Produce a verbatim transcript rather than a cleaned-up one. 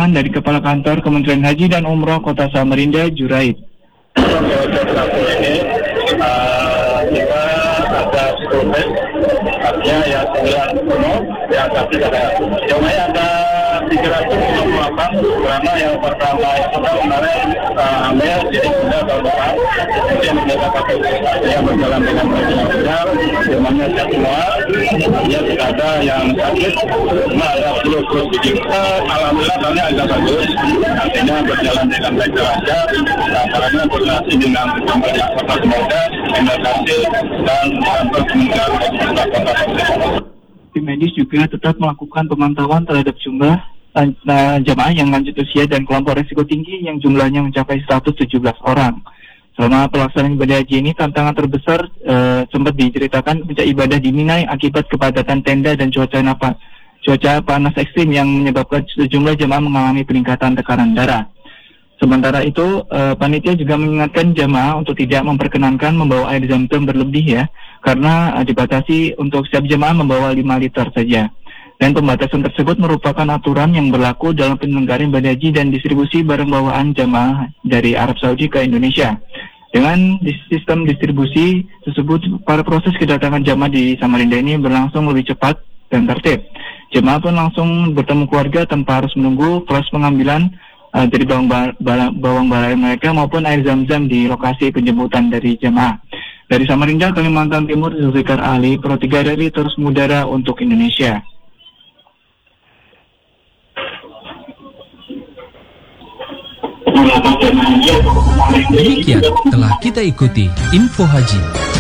tambahan dari Kepala Kantor Kementerian Haji dan Umroh Kota Samarinda, Juraid. Ini uh, kita ada sepuluh bed, artinya ya sembilan penuh, yang tapi ada jumlahnya ada tiga ratus lima puluh delapan, karena yang pertama itu kan kemarin uh, ambil jadi sudah tahun depan, kemudian kita pakai yang berjalan dengan lancar, semuanya sehat semua, artinya tidak ada yang sakit, cuma ada sepuluh puluh tujuh. Alhamdulillah tahunnya agak bagus, artinya berjalan dengan baik dan lancar, nah, karena koordinasi dengan pemerintah Kota Samarinda, Embarkasi dan kantor Kementerian Kota Samarinda. Tim medis juga tetap melakukan pemantauan terhadap jumlah uh, jamaah yang lanjut usia dan kelompok risiko tinggi yang jumlahnya mencapai seratus tujuh belas orang. Selama pelaksanaan ibadah haji ini, tantangan terbesar uh, sempat diceritakan puncak ibadah di Mina akibat kepadatan tenda dan cuaca napa, cuaca panas ekstrim yang menyebabkan sejumlah jamaah mengalami peningkatan tekanan darah. Sementara itu, uh, panitia juga mengingatkan jamaah untuk tidak memperkenankan membawa air zam-zam berlebih ya, karena uh, dibatasi untuk setiap jamaah membawa lima liter saja. Dan pembatasan tersebut merupakan aturan yang berlaku dalam penyelenggaraan ibadah haji dan distribusi barang bawaan jamaah dari Arab Saudi ke Indonesia. Dengan sistem distribusi tersebut, para proses kedatangan jamaah di Samarinda ini berlangsung lebih cepat dan tertib. Jamaah pun langsung bertemu keluarga tanpa harus menunggu proses pengambilan Uh, dari bawang, bala, bawang balai mereka maupun air zam-zam di lokasi penjemputan dari jemaah. Dari Samarinda, Kalimantan Timur, Zulfikar Ali, Pro tiga R I terus mengudara untuk Indonesia. Demikian telah kita ikuti Info Haji.